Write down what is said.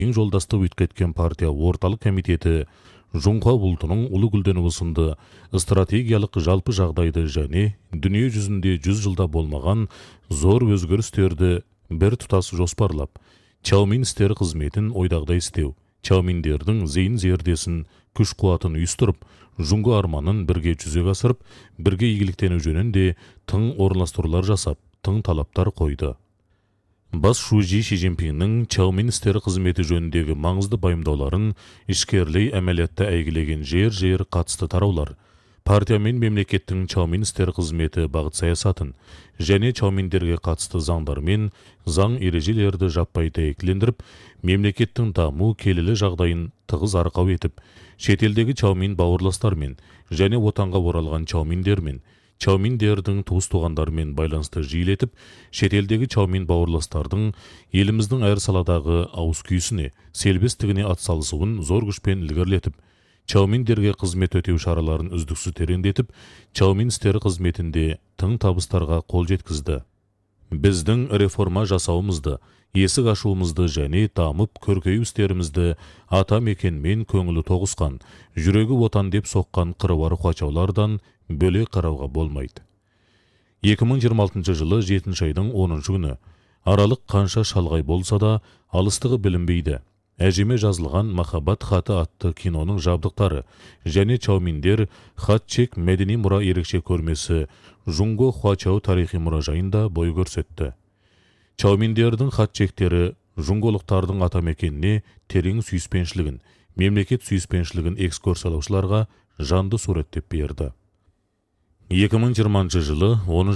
Ең жолдастық өткеткен партия орталық комитеті Жоңқа бұлтының ұлы гүлдені ұсынды стратегиялық жалпы жағдайды және дүние жүзінде 100 жылда болмаған зор өзгерістерді бір тұтас жоспарлап, Чаумин істері қызметін ойдағдай істеу, Чауминдердің зейін зердесін, күш қуатын үйістіріп, жұңғы арманын бірге жүзеге асырып, бірге игіліктену жөнінде тың орналастырулар жасап, тың талаптар қойды. Бас Шужи Ши Цзиньпиннің Чаумин істері қызметі жөніндегі маңызды байымдауларын ішкерлей әмәлиятта әйгілеген жер қатысты тараулар, партия мен мемлекеттің Чаумин істері қызметі бағыт саясатын және Чауминдерге қатысты заңдар мен заң ережелерді жаппай дәйектілендіріп, мемлекеттің даму келелі жағдайын тығыз арқау етіп, шетелдегі Чаумин бауырластармен және отанға оралған Чауминдермен, Чауминдердің туыс-туғандармен байланысты жиілетіп, шетелдегі Чаумин бауырластардың еліміздің әр саладағы ауыз күйісіне, селбестігіне атсалысуын зор күшпен ілгерілетіп, Чауминдерге қызмет өтеу шараларын үздіксіз тереңдетіп, Чаумин істері қызметінде тың табыстарға қол жеткізді. Біздің реформа жасауымызды, есік ашуымызды және дамып көркею істерімізді ата мекенмен көңілі тоғысқан, жүрегі отан деп соққан қыруар қуачаулардан бөле қарауға болмайды. 2026 жылы 7 айдың 10 күні аралық қанша шалғай болса да алыстығы білінбейді. Әжеме жазылған «Махаббат хаты» атты киноның жабдықтары және Чауминдер хат-чек мәдени мұра ерекше көрмесі Жунго Хуачау тарихи мұражайында бой көрсетті. Чауминдердің хат-чектері жунголықтардың атамекеніне терең сүйіспеншілігін, мемлекет сүйіспеншілігін экскурсиялаушыларға жанды суреттеп берді. 2020 жылы 10